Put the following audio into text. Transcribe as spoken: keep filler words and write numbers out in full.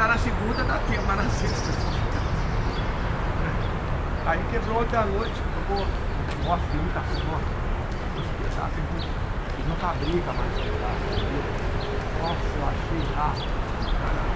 tocar na segunda dá tempo, mas na sexta. Aí quebrou ontem à noite, ficou. Nossa, tem muita sorte. Os pedaços não fabrica mais pedaço. Nossa, eu achei lá.